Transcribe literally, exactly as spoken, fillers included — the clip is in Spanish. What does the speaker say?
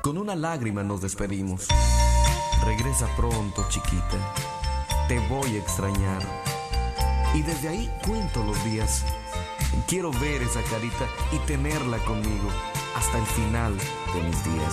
Con una lágrima nos despedimos. Regresa pronto, chiquita. Te voy a extrañar. Y desde ahí cuento los días. Quiero ver esa carita y tenerla conmigo hasta el final de mis días.